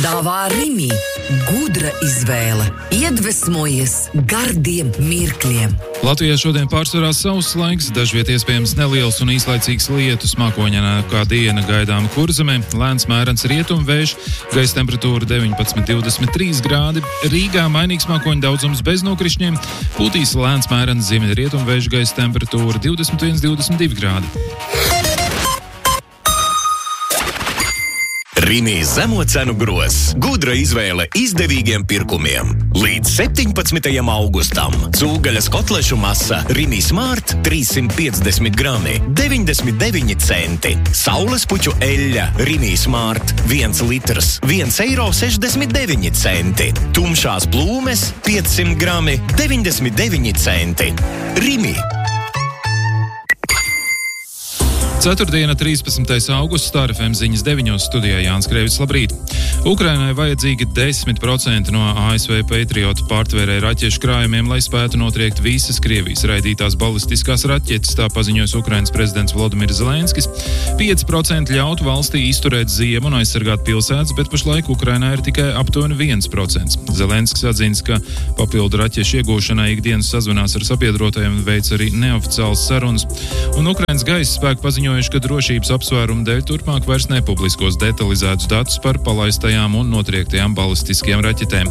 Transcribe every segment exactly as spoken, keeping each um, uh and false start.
piedāvā Rimi. Gudra izvēle. Iedvesmojies gardiem mirkļiem. Latvijā šodien pārsvarā sauss laiks, dažviet iespējams neliels un īslaicīgs lietus, mākoņainākā diena gaidāma Kurzemē, lēns mērens rietumvējš, gaisa temperatūra deviņpadsmit līdz divdesmit trīs grādi, Rīgā mainīgs mākoņu daudzums bez nokrišņiem, pūtīs lēns mērens ziemeļa rietumvējš, gaisa temperatūra divdesmit viens līdz divdesmit divi grādi. Rimi zemo cenu gros. Gudra izvēle izdevīgiem pirkumiem. Līdz septiņpadsmitajam augustam. Cūgaļas kotlešu masa Rimi Smart trīssimt piecdesmit grami, deviņdesmit deviņi centi. Saulespuķu eļļa Rimi Smart viens litrs, viens eiro sešdesmit deviņi centi. Tumšās plūmes piecsimt grami, deviņdesmit deviņi centi. Rimi. Ceturtdiena, trīspadsmitais augusts, Star F M ziņas deviņos, studijā Jānis Kreivits, labrīt. Ukrainai vajadzīgi desmit procenti no A S V Patriot pārtvērēja raķešu krājumiem, lai spētu notriekt visas Krievijas raidītās balistiskās raķetes, tā paziņojas Ukrainas prezidents Volodimirs Zelenskis. pieci procenti ļautu valstī izturēt ziemu un aizsargāt pilsētas, bet pašlaik Ukrainā ir tikai aptuveni viens procents. Zelenskis atzīst, ka papildu raķešu iegūšanai ikdienas sazvanās ar sabiedrotajiem un veic arī neoficiāls sarunas, un Ukrainas gaisa spēku paziņoja, ka drošības apsvērumu dēļ turpmāk vairs nepubliskos detalizētus datus par palaistajām un notriektajām balistiskajām raķetēm.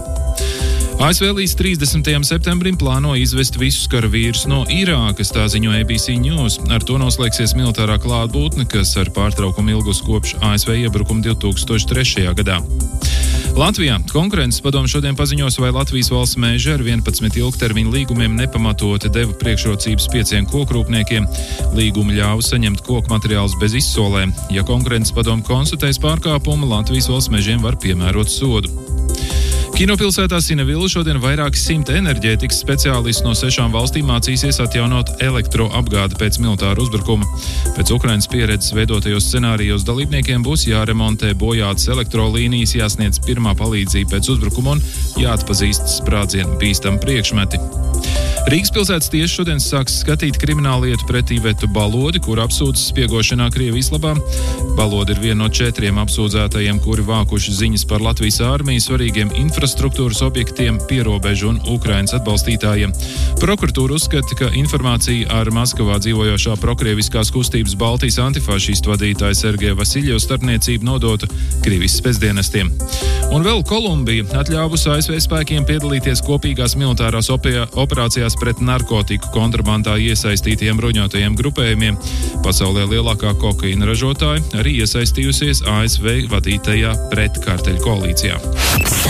A S V līdz trīsdesmitajam septembrim plāno izvest visus karavīrus no Irākas, tā ziņo A B C News. Ar to noslēgsies militārā klātbūtne, kas ar pārtraukumu ilgus kopš A S V iebrukuma divtūkstoš trešajā gadā. Latvijā konkurences padome šodien paziņos, vai Latvijas valsts meži ar vienpadsmit ilgtermiņu līgumiem nepamatoti deva priekšrocības pieciem kokrūpniekiem. Līgumi ļāva saņemt koku materiālus bez izsolēm. Ja konkurences padome konstatēs pārkāpumu, Latvijas valsts mežiem var piemērot sodu. Kinopilsētā Cinevilla šodien vairāki simti enerģētikas speciālisti no sešām valstīm mācīsies atjaunot elektroapgādi pēc militāra uzbrukuma. Pēc Ukrainas pieredzes veidotajos scenārijos dalībniekiem būs jāremontē bojātas elektrolīnijas, jāsniedz pirmā palīdzība pēc uzbrukuma un jāatpazīst sprādzienu bīstami priekšmeti. Rīgas pilsētas tiesa šodien sāks skatīt krimināllietu pret Ivetu Balodi, kur apsūdzas spiegošanā Krievijas labā. Balodi ir viena no četriem apsūdzētajiem, kuri vākuši ziņas par Latvijas ārmiju, svarīgiem infrastruktūras objektiem, pierobežu un Ukrainas atbalstītājiem. Prokuratūra uzskata, ka informācija ar Maskavā dzīvojošā prokrieviskās kustības Baltijas antifašistu vadītāja Sergeja Vasiļeva starpniecību nodota Krievijas spēcdienestiem. Un vēl Kolumbija atļāvusi A S V spēkiem piedalīties kopīgās militārās operācijās pret narkotiku kontrabandā iesaistītiem bruņotajiem grupējumiem. Pasaulē lielākā kokaīna ražotāja arī iesaistījusies A S V vadītajā pretkarteļu koalīcijā.